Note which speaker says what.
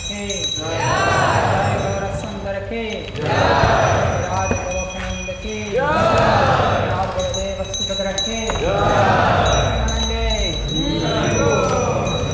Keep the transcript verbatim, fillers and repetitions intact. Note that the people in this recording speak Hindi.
Speaker 1: की जय गौर सुंदर की राज गोखनंद की राज गुरुदेव सुभद्रा की